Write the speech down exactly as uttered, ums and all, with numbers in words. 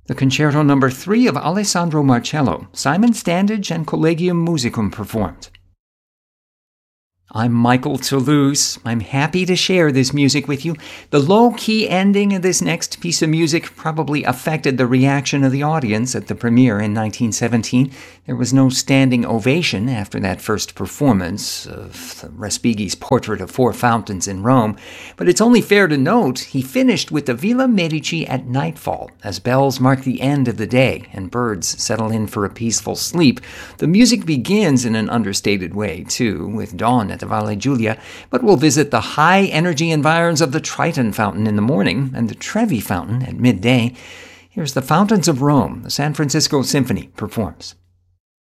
The Concerto Number three of Alessandro Marcello, Simon Standage and Collegium Musicum performed. I'm Michael Toulouse. I'm happy to share this music with you. The low-key ending of this next piece of music probably affected the reaction of the audience at the premiere in nineteen seventeen. There was no standing ovation after that first performance of Respighi's Portrait of Four Fountains in Rome, but it's only fair to note he finished with the Villa Medici at nightfall, as bells mark the end of the day and birds settle in for a peaceful sleep. The music begins in an understated way, too, with dawn at the Valle Giulia, but we'll visit the high-energy environs of the Triton Fountain in the morning and the Trevi Fountain at midday. Here's the Fountains of Rome, the San Francisco Symphony performs.